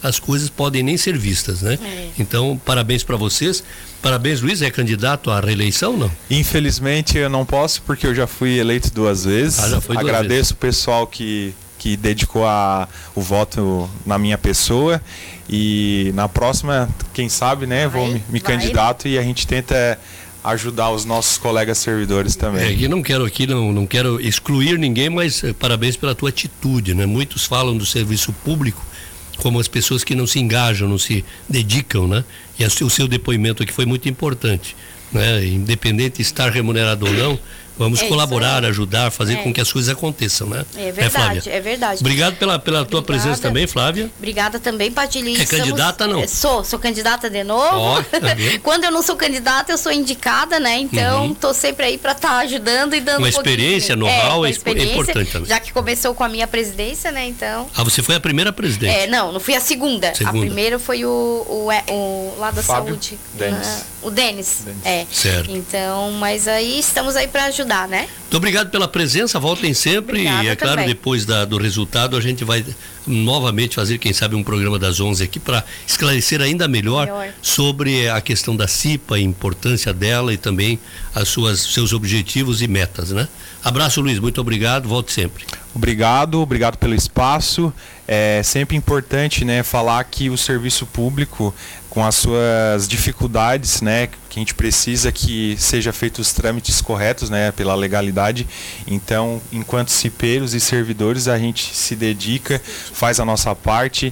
as coisas podem nem ser vistas, né? Então, parabéns para vocês. Parabéns, Luiz. É candidato à reeleição, não? Infelizmente eu não posso, porque eu já fui eleito 2 vezes. Já foi 2 Agradeço vezes. o pessoal que dedicou o voto na minha pessoa. E na próxima, quem sabe, né? Vou me candidato e a gente tenta ajudar os nossos colegas servidores também. E não quero excluir ninguém, mas parabéns pela tua atitude, né? Muitos falam do serviço público como as pessoas que não se engajam, não se dedicam, né? E o seu depoimento aqui foi muito importante, né? Independente de estar remunerado ou não, vamos colaborar, ajudar, fazer com que as coisas aconteçam, né? É verdade, é verdade. Obrigado pela tua presença também, Flávia. Obrigada também, Padilha. É candidata, não? Sou candidata de novo. Quando eu não sou candidata, eu sou indicada, né? Então, tô sempre aí para estar ajudando e dando uma experiência, know-how é importante também. Já que começou com a minha presidência, né? Então... você foi a primeira presidente? Não fui a segunda. A primeira foi o lá da Fábio saúde. Denis. O Denis. Certo. Então, mas aí estamos aí para ajudar, né? Muito obrigado pela presença, voltem sempre. Obrigada, e é claro, também. Depois do resultado a gente vai novamente fazer, quem sabe, um programa das 11 aqui para esclarecer ainda melhor sobre a questão da CIPA, a importância dela e também seus objetivos e metas, né? Abraço, Luiz, muito obrigado, volte sempre. Obrigado pelo espaço. É sempre importante, né, falar que o serviço público, com as suas dificuldades, né, que a gente precisa que seja feitos os trâmites corretos, né, pela legalidade. Então, enquanto cipeiros e servidores, a gente se dedica, faz a nossa parte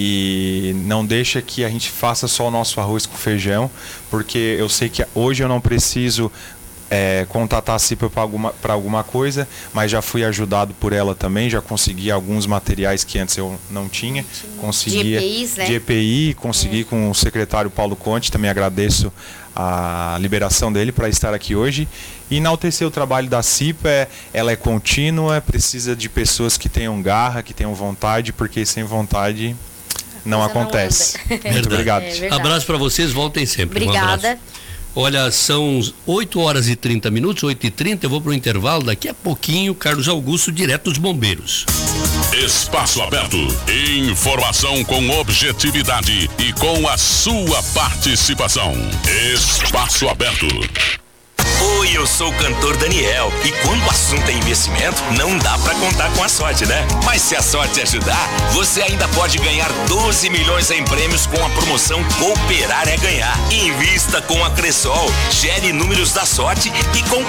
e não deixa que a gente faça só o nosso arroz com feijão, porque eu sei que hoje eu não preciso contatar a CIPA para alguma coisa, mas já fui ajudado por ela também, já consegui alguns materiais que antes eu não tinha. Consegui de EPIs, né? De EPI, consegui com o secretário Paulo Conte, também agradeço a liberação dele para estar aqui hoje. E enaltecer o trabalho da CIPA, ela é contínua, precisa de pessoas que tenham garra, que tenham vontade, porque sem vontade não acontece. Muito obrigado. Abraço para vocês, voltem sempre. Obrigada. Olha, são 8h30, 8h30, eu vou para o intervalo, daqui a pouquinho, Carlos Augusto, direto dos bombeiros. Espaço Aberto, informação com objetividade e com a sua participação. Espaço Aberto. Oi, eu sou o cantor Daniel e quando o assunto é investimento, não dá pra contar com a sorte, né? Mas se a sorte ajudar, você ainda pode ganhar 12 milhões em prêmios com a promoção Cooperar é Ganhar. Invista com a Cressol, gere números da sorte e concorra